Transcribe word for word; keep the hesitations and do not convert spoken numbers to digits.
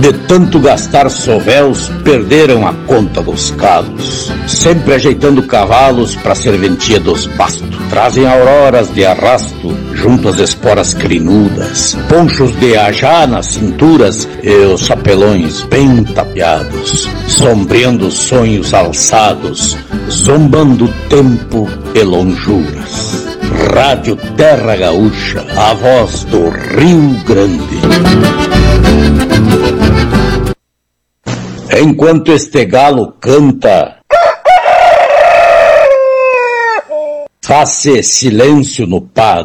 De tanto gastar sovéus, perderam a conta dos calos. Sempre ajeitando cavalos para a serventia dos bastos. Trazem auroras de arrasto, junto às esporas crinudas. Ponchos de ajá nas cinturas e os chapelões bem tapeados. Sombreando sonhos alçados, zombando tempo e lonjuras. Rádio Terra Gaúcha, a voz do Rio Grande. Enquanto este galo canta, faz-se silêncio no pago.